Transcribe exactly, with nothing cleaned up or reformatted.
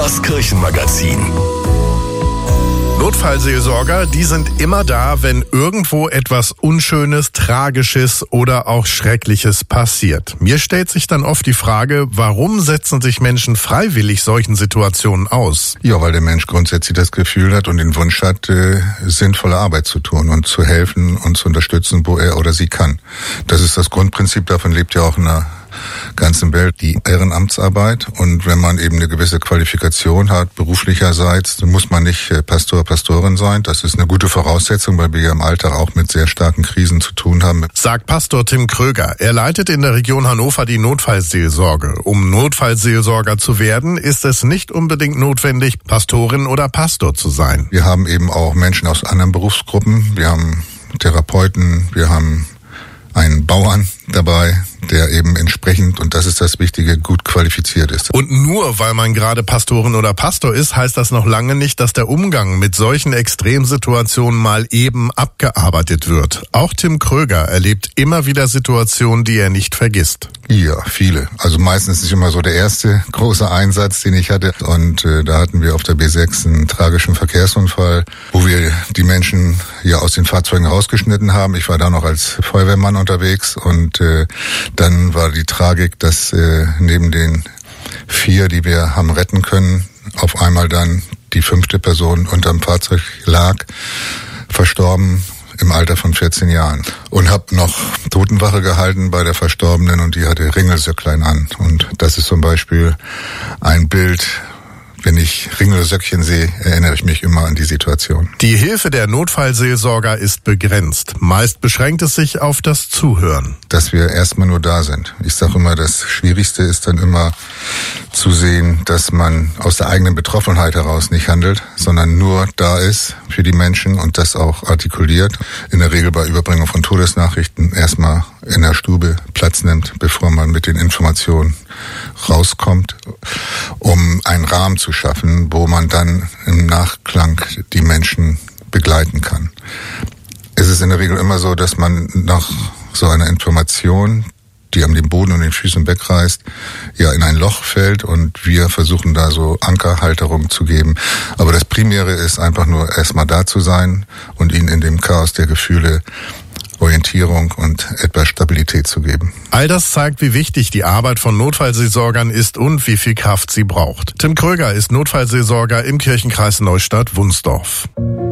Das Kirchenmagazin. Notfallseelsorger, die sind immer da, wenn irgendwo etwas Unschönes, Tragisches oder auch Schreckliches passiert. Mir stellt sich dann oft die Frage, warum setzen sich Menschen freiwillig solchen Situationen aus? Ja, weil der Mensch grundsätzlich das Gefühl hat und den Wunsch hat, äh, sinnvolle Arbeit zu tun und zu helfen und zu unterstützen, wo er oder sie kann. Das ist das Grundprinzip, davon lebt ja auch in der ganzen Welt die Ehrenamtsarbeit. Und wenn man eben eine gewisse Qualifikation hat, beruflicherseits, dann muss man nicht Pastor, Pastorin sein. Das ist eine gute Voraussetzung, weil wir ja im Alltag auch mit sehr starken Krisen zu tun haben. Sagt Pastor Tim Kröger. Er leitet in der Region Hannover die Notfallseelsorge. Um Notfallseelsorger zu werden, ist es nicht unbedingt notwendig, Pastorin oder Pastor zu sein. Wir haben eben auch Menschen aus anderen Berufsgruppen. Wir haben Therapeuten, wir haben einen Bauern dabei, der eben entsprechend, und das ist das Wichtige, gut qualifiziert ist. Und nur weil man gerade Pastorin oder Pastor ist, heißt das noch lange nicht, dass der Umgang mit solchen Extremsituationen mal eben abgearbeitet wird. Auch Tim Kröger erlebt immer wieder Situationen, die er nicht vergisst. Ja, viele. Also meistens ist immer so der erste große Einsatz, den ich hatte. Und äh, da hatten wir auf der B sechs einen tragischen Verkehrsunfall, wo wir die Menschen ja aus den Fahrzeugen rausgeschnitten haben. Ich war da noch als Feuerwehrmann unterwegs und äh, dann war die Tragik, dass äh, neben den vier, die wir haben retten können, auf einmal dann die fünfte Person unterm Fahrzeug lag, verstorben im Alter von vierzehn Jahren. Und habe noch Totenwache gehalten bei der Verstorbenen und die hatte Ringelsöcklein an. Und das ist zum Beispiel ein Bild. Wenn ich Ringelsöckchen sehe, erinnere ich mich immer an die Situation. Die Hilfe der Notfallseelsorger ist begrenzt. Meist beschränkt es sich auf das Zuhören. Dass wir erstmal nur da sind. Ich sage immer, das Schwierigste ist dann immer zu sehen, dass man aus der eigenen Betroffenheit heraus nicht handelt, sondern nur da ist für die Menschen und das auch artikuliert. In der Regel bei Überbringung von Todesnachrichten erstmal in der Stube Platz nimmt, bevor man mit den Informationen rauskommt, um einen Rahmen zu schaffen, wo man dann im Nachklang die Menschen begleiten kann. Es ist in der Regel immer so, dass man nach so einer Information, die an den Boden und den Füßen wegreißt, ja in ein Loch fällt und wir versuchen da so Ankerhalterung zu geben. Aber das Primäre ist einfach nur erstmal da zu sein und ihnen in dem Chaos der Gefühle Orientierung und etwas Stabilität zu geben. All das zeigt, wie wichtig die Arbeit von Notfallseelsorgern ist und wie viel Kraft sie braucht. Tim Kröger ist Notfallseelsorger im Kirchenkreis Neustadt-Wunsdorf.